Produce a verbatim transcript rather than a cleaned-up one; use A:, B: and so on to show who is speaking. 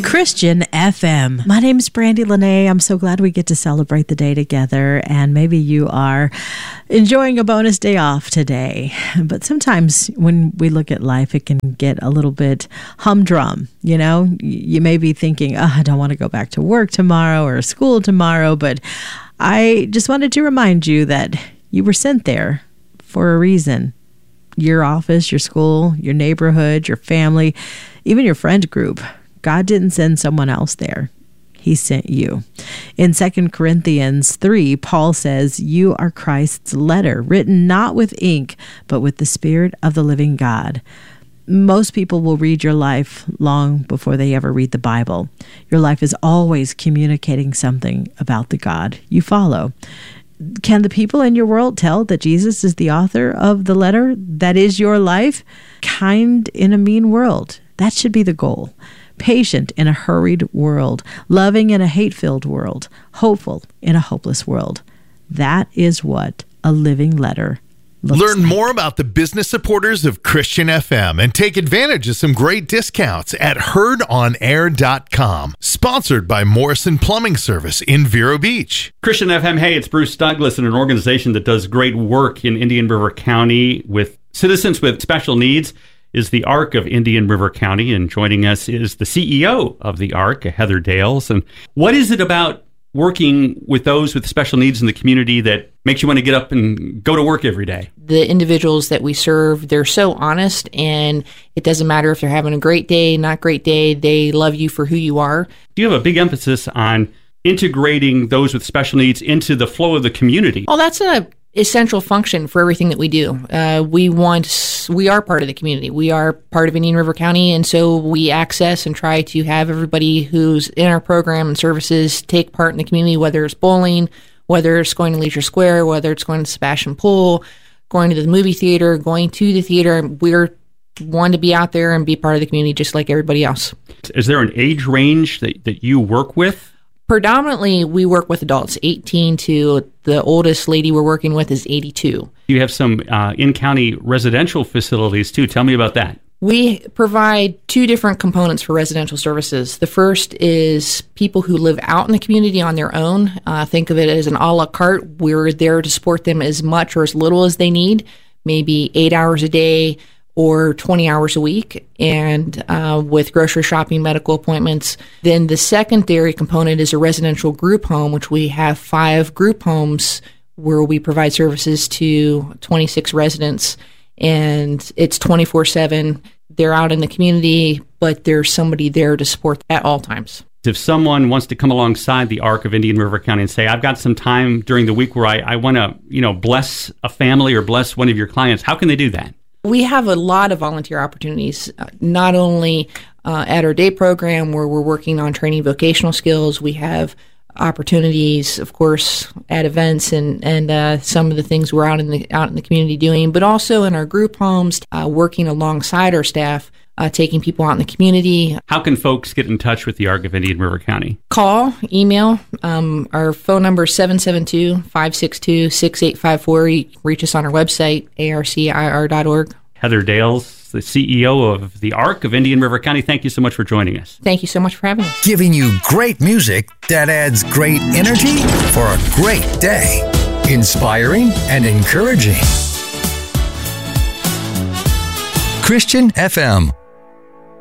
A: Christian F M. My name is Brandy Lene. I'm so glad we get to celebrate the day together, and maybe you are enjoying a bonus day off today. But sometimes when we look at life, it can get a little bit humdrum. You know, you may be thinking, oh, I don't want to go back to work tomorrow or school tomorrow, but I just wanted to remind you that you were sent there for a reason. Your office, your school, your neighborhood, your family, even your friend group. God didn't send someone else there. He sent you. In Second Corinthians three, Paul says, you are Christ's letter, written not with ink, but with the Spirit of the living God. Most people will read your life long before they ever read the Bible. Your life is always communicating something about the God you follow. Can the people in your world tell that Jesus is the author of the letter that is your life? Kind in a mean world. That should be the goal. Patient in a hurried world. Loving in a hate-filled world. Hopeful in a hopeless world. That is what a living letter looks
B: Learn
A: like.
B: more about the business supporters of Christian F M and take advantage of some great discounts at heard on air dot com. Sponsored by Morrison Plumbing Service in Vero Beach.
C: Christian F M, hey, it's Bruce Douglas and an organization that does great work in Indian River County with citizens with special needs is the ARC of Indian River County, and joining us is the C E O of the ARC, Heather Dales. And what is it about working with those with special needs in the community that makes you want to get up and go to work every day?
D: The individuals that we serve, they're so honest, and it doesn't matter if they're having a great day, not great day, they love you for who you are.
C: Do you have a big emphasis on integrating those with special needs into the flow of the community?
D: Well, that's a essential function for everything that we do. Uh, we want, we are part of the community. We are part of Indian River County, and so we access and try to have everybody who's in our program and services take part in the community, whether it's bowling, whether it's going to Leisure Square, whether it's going to Sebastian Pool, going to the movie theater, going to the theater. We're want to be out there and be part of the community just like everybody else.
C: Is there an age range that, that you work with?
D: Predominantly, we work with adults, eighteen to the oldest lady we're working with is eighty-two.
C: You have some uh, in-county residential facilities, too. Tell me about that.
D: We provide two different components for residential services. The first is people who live out in the community on their own. Uh, think of it as an a la carte. We're there to support them as much or as little as they need, maybe eight hours a day or twenty hours a week, and uh, with grocery shopping, medical appointments. Then the secondary component is a residential group home, which we have five group homes where we provide services to twenty-six residents, and it's twenty-four seven. They're out in the community, but there's somebody there to support at all times.
C: If someone wants to come alongside the ARC of Indian River County and say, I've got some time during the week where I, I want to, you know, bless a family or bless one of your clients, how can they do that?
D: We have a lot of volunteer opportunities, uh, not only uh, at our day program where we're working on training vocational skills. We have opportunities, of course, at events and and uh, some of the things we're out in the out in the community doing, but also in our group homes, uh, working alongside our staff, uh, taking people out in the community.
C: How can folks get in touch with the ARC of Indian River County?
D: Call, email. Um, our phone number is seven seven two, five six two, six eight five four. You can reach us on our website, A R C I R dot org.
C: Heather Dales, the C E O of the ARC of Indian River County, thank you so much for joining us.
D: Thank you so much for having us.
E: Giving you great music that adds great energy for a great day. Inspiring and encouraging. Christian F M.